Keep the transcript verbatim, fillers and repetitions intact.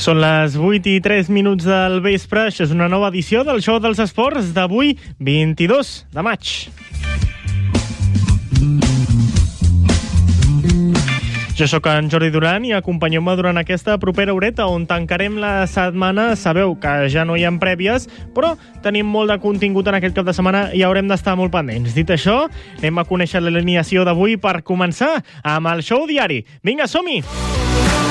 Són les vuit i tres minuts del vespre. Això és una nova edició del Show dels Esports d'avui, vint-i-dos de maig. Jo sóc en Jordi Duran i acompanyeu-me durant aquesta propera horeta on tancarem la setmana. Sabeu que ja no hi ha prèvies, però tenim molt de contingut en aquest cap de setmana i haurem d'estar molt pendents. Dit això, anem a conèixer l'alineació d'avui per començar amb el Show Diari. Vinga, som-hi!